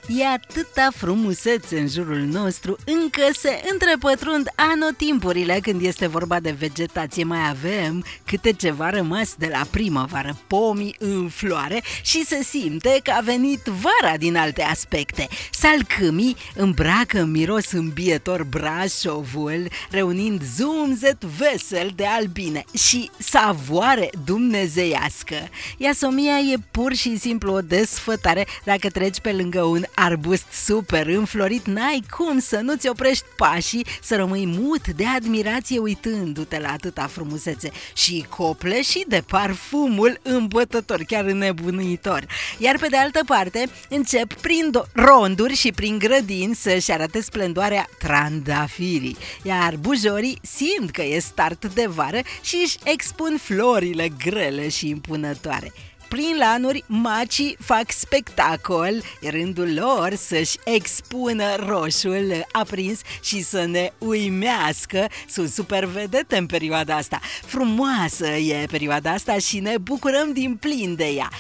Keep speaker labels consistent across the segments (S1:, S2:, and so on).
S1: E atâta frumusețe în jurul nostru, încă se întrepătrund anotimpurile când este vorba de vegetație. Mai avem câte ceva rămas de la primăvară, pomii în floare și se simte că a venit vara din alte aspecte. Salcâmii îmbracă în miros îmbietor Brașovul, reunind zumzet vesel de albine și savoare dumnezeiască. Iasomia e pur și simplu o desfătare. Dacă treci pe lângă un arbust super înflorit, n-ai cum să nu-ți oprești pașii, să rămâi mut de admirație uitându-te la atâta frumusețe și copleșit de parfumul îmbătător, chiar înnebunitor. Iar pe de altă parte, încep prin ronduri și prin grădini să-și arate splendoarea trandafirii, iar bujorii simt că e start de vară și își expun florile grele și impunătoare. Prin lanuri, macii fac spectacol, e rândul lor să-și expună roșul aprins și să ne uimească. Sunt super vedete în perioada asta. Frumoasă e perioada asta și ne bucurăm din plin de ea.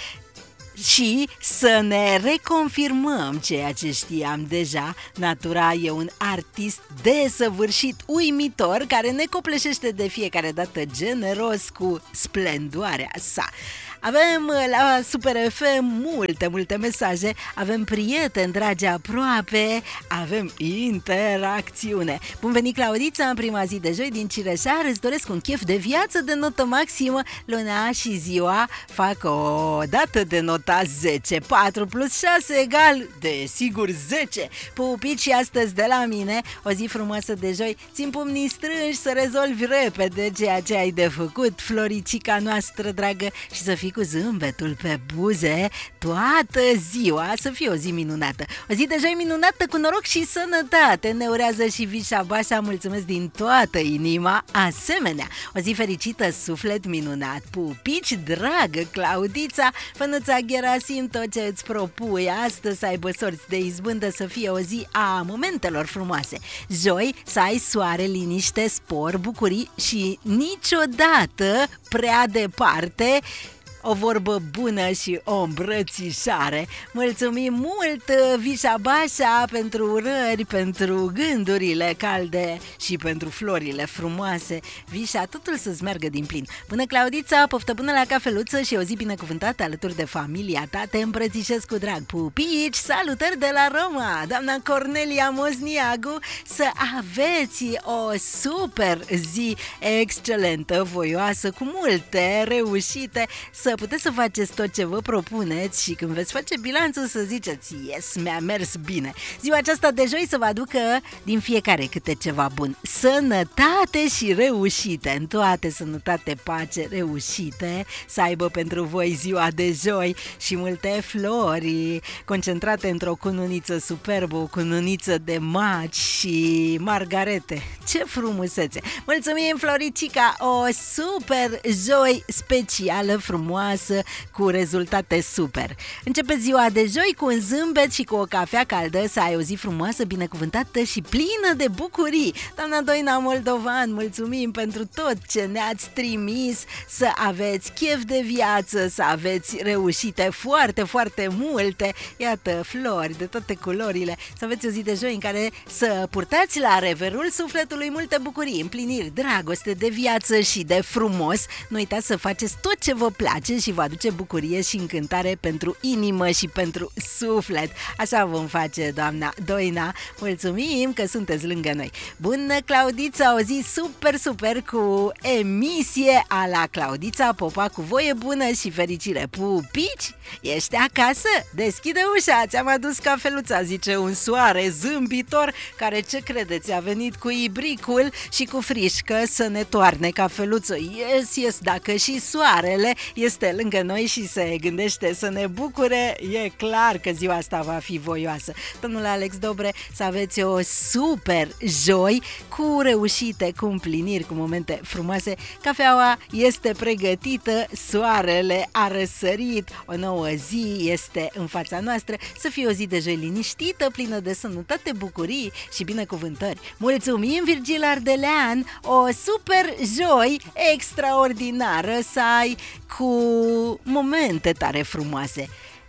S1: Și să ne reconfirmăm ceea ce știam deja, natura e un artist desăvârșit, uimitor, care ne copleșește de fiecare dată generos cu splendoarea sa. Avem la Super FM multe mesaje, avem prieteni dragi aproape, avem interacțiune. Bun venit, Claudița, în prima zi de joi din Cireșar, îți doresc un chef de viață de notă maximă. Luna și ziua fac o dată de nota 10, 4 plus 6 egal, desigur 10. Pupici astăzi de la mine, o zi frumoasă de joi, țin pumnii strânși să rezolvi repede ceea ce ai de făcut, Floricica noastră dragă, și să fii cu zâmbetul pe buze toată ziua, să fie o zi minunată. O zi de joi minunată, cu noroc și sănătate, ne urează și Vișa Bașa, mulțumesc din toată inima. Asemenea, o zi fericită, suflet minunat, pupici dragă Claudița, Fănuța Gherasim, tot ce îți propui astăzi să aibă sorți de izbândă, să fie o zi a momentelor frumoase. Joi să ai soare, liniște, spor, bucurii și niciodată prea departe, o vorbă bună și o îmbrățișare. Mulțumim mult, Vișa Bașa, pentru urări, pentru gândurile calde și pentru florile frumoase. Vișa, totul să-ți meargă din plin. Bună, Claudița, poftă bună la cafeluță și o zi binecuvântată alături de familia ta. Te îmbrățișez cu drag. Pupici, salutări de la Roma, doamna Cornelia Mozniagu, să aveți o super zi excelentă, voioasă, cu multe reușite, să puteți să faceți tot ce vă propuneți și când veți face bilanțul să ziceți: yes, mi-a mers bine. Ziua aceasta de joi să vă aducă din fiecare câte ceva bun. Sănătate și reușite, în toate sănătate, pace, reușite, să aibă pentru voi ziua de joi și multe flori concentrate într-o cununiță superbă, o cununiță de maci și margarete. Ce frumusețe! Mulțumim, Floricica, o super joi specială, frumoasă, cu rezultate super. Începe ziua de joi cu un zâmbet și cu o cafea caldă, să ai o zi frumoasă, binecuvântată și plină de bucurii. Doamna Doina Moldovan, mulțumim pentru tot ce ne-ați trimis, să aveți chef de viață, să aveți reușite foarte multe, iată, flori de toate culorile, să aveți o zi de joi în care să purtați la reverul sufletului multe bucurii, împliniri, dragoste de viață și de frumos. Nu uitați să faceți tot ce vă place și vă aduce bucurie și încântare pentru inimă și pentru suflet. Așa vom face, doamna Doina. Mulțumim că sunteți lângă noi. Bună, Claudița, o zi super cu emisie a la Claudița Popa, cu voie bună și fericire. Pupici, ești acasă? Deschide ușa, ți-am adus cafeluța, zice un soare zâmbitor care, ce credeți, a venit cu ibricul și cu frișcă să ne toarne cafeluță. Yes, dacă și soarele este lângă noi și se gândește să ne bucure, e clar că ziua asta va fi voioasă. Domnule Alex Dobre, să aveți o super joi cu reușite, cu împliniri, cu momente frumoase. Cafeaua este pregătită, soarele a răsărit, o nouă zi este în fața noastră. Să fie o zi de joi liniștită, plină de sănătate, bucurii și binecuvântări. Mulțumim, Virgil Ardelean, o super joi extraordinară să ai, cu momente tare frumoase.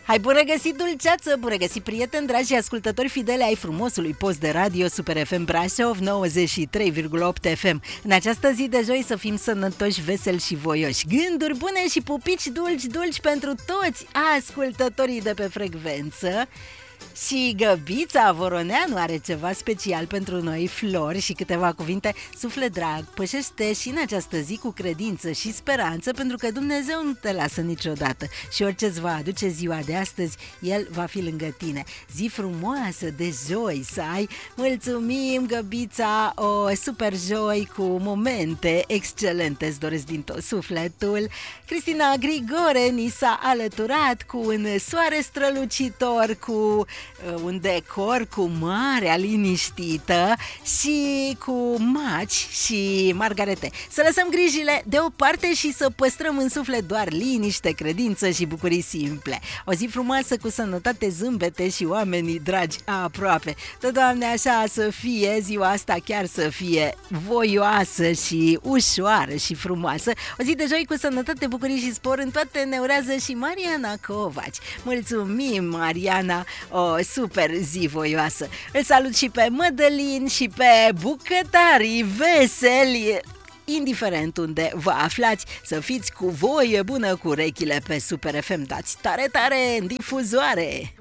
S1: Hai, bun regăsit, dulceață, bun regăsit, prieteni dragi și ascultători fidele ai frumosului post de radio Super FM Brașov 93,8 FM. În această zi de joi să fim sănătoși, veseli și voioși. Gânduri bune și pupici dulci pentru toți ascultătorii de pe frecvență. Și Găbița Voroneanu are ceva special pentru noi, flori și câteva cuvinte. Suflet drag, pășește și în această zi cu credință și speranță, pentru că Dumnezeu nu te lasă niciodată și orice îți va aduce ziua de astăzi, El va fi lângă tine. Zi frumoasă de joi să ai. Mulțumim, Găbița, o super joi cu momente excelente, îți doresc din tot sufletul. Cristina Grigore ni s-a alăturat cu un soare strălucitor, cu un decor cu marea liniștită și cu maci și margarete. Să lăsăm grijile deoparte și să păstrăm în suflet doar liniște, credință și bucurii simple. O zi frumoasă cu sănătate, zâmbete și oamenii dragi aproape. Da, Doamne, așa să fie ziua asta, chiar să fie voioasă și ușoară și frumoasă. O zi de joi cu sănătate, bucurii și spor în toate ne urează și Mariana Covaci. Mulțumim, Mariana, o super zi voioasă. Îl salut și pe Mădălin și pe bucătarii veseli, indiferent unde vă aflați, să fiți cu voie bună, cu urechile pe Super FM. Dați tare, tare în difuzoare!